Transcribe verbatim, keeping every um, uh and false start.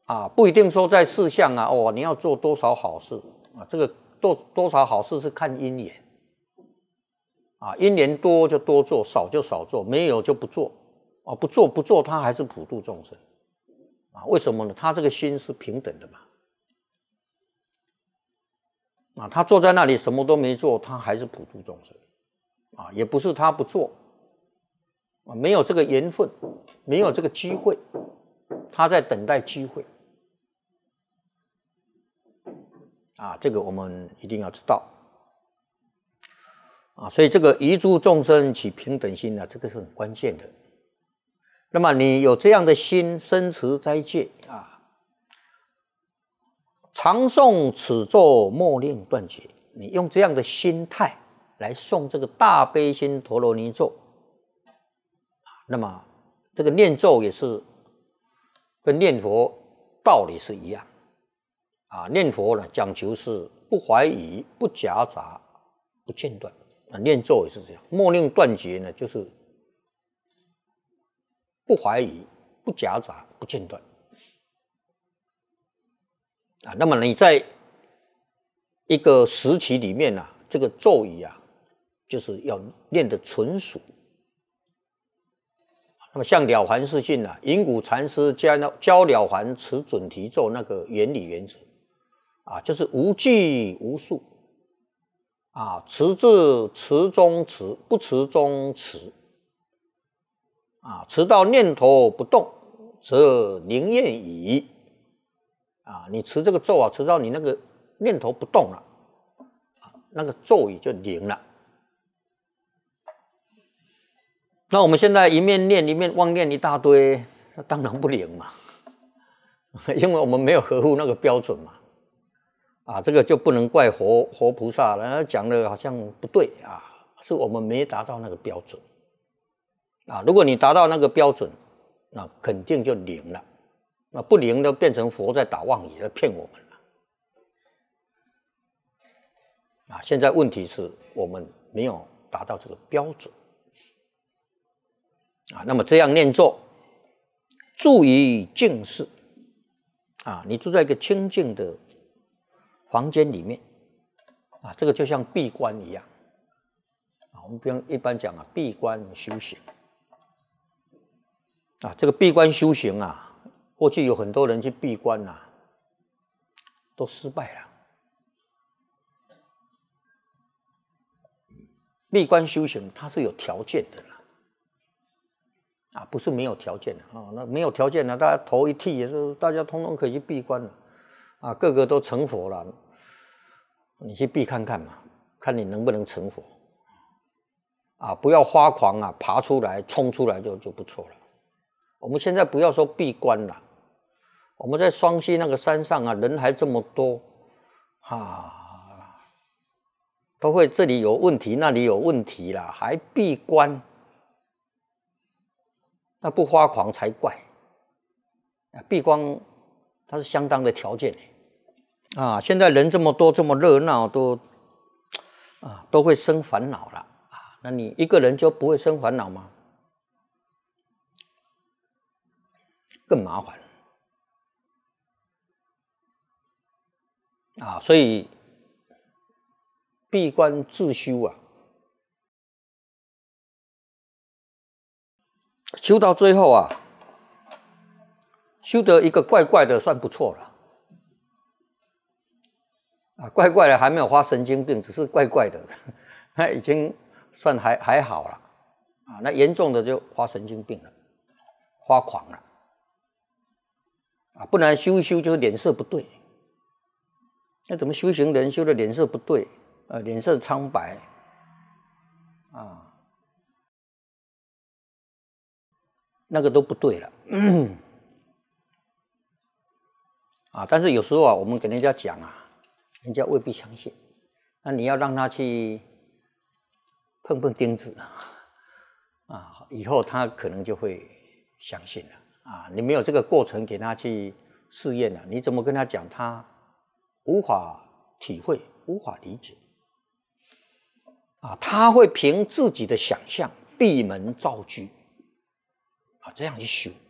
啊，不一定说在事项啊，哦，你要做多少好事啊，这个多多少好事是看因缘啊，因缘多就多做，少就少做，没有就不做啊，不做不做，他还是普度众生啊？为什么呢？他这个心是平等的嘛。啊，他坐在那里什么都没做，他还是普度众生啊，也不是他不做啊，没有这个缘分，没有这个机会，他在等待机会啊，这个我们一定要知道啊，所以这个移诸众生起平等心呢、啊，这个是很关键的。那么你有这样的心，生持斋戒啊。常诵此咒，莫令断绝。你用这样的心态来诵这个大悲心陀罗尼咒，那么这个念咒也是跟念佛道理是一样啊。念佛呢，讲求是不怀疑、不夹杂、不间断啊。念咒也是这样，莫令断绝呢，就是不怀疑、不夹杂、不间断。啊，那么你在一个时期里面啊，这个咒语啊，就是要念得纯熟。那么像了凡四训啊，云谷禅师教教了凡持准提咒那个原理原则啊，就是无计无数啊，持至持中持，不持中持啊，持到念头不动，则宁愿已。啊，你持这个咒啊，持到你那个念头不动了，啊，那个咒语就灵了。那我们现在一面念一面妄念一大堆，那当然不灵嘛，因为我们没有合乎那个标准嘛。啊，这个就不能怪活活菩萨了，讲的好像不对啊，是我们没达到那个标准。啊，如果你达到那个标准，那肯定就灵了。那不灵的变成佛在打妄语，在骗我们了。啊，现在问题是我们没有达到这个标准。啊，那么这样念咒，住于静室。啊，你住在一个清净的房间里面，啊，这个就像闭关一样。啊，我们不用一般讲啊，闭关修行。啊，这个闭关修行啊。过去有很多人去闭关啊，都失败了。闭关修行它是有条件的啦，啊，不是没有条件的啊。那没有条件的，大家头一剃，大家通通可以去闭关了，啊，个个都成佛了。你去闭看看嘛，看你能不能成佛。啊，不要发狂啊，爬出来冲出来就就不错了。我们现在不要说闭关了。我们在双溪那个山上啊，人还这么多，啊，都会这里有问题，那里有问题啦，还闭关，那不发狂才怪。闭关它是相当的条件啊。现在人这么多，这么热闹，都啊都会生烦恼了啊。那你一个人就不会生烦恼吗？更麻烦。啊，所以闭关自修啊，修到最后啊，修得一个怪怪的算不错了。啊，怪怪的还没有发神经病，只是怪怪的，那已经算还还好了。啊，那严重的就发神经病了，发狂了。啊，不然修一修就是脸色不对。那怎么修行人修的脸色不对，呃，脸色苍白，啊，那个都不对了，啊，但是有时候啊，我们给人家讲啊，人家未必相信，那你要让他去碰碰钉子，啊，以后他可能就会相信了，啊，你没有这个过程给他去试验了，你怎么跟他讲他？无法体会，无法理解，啊，他会凭自己的想象闭门造车，啊，这样去修。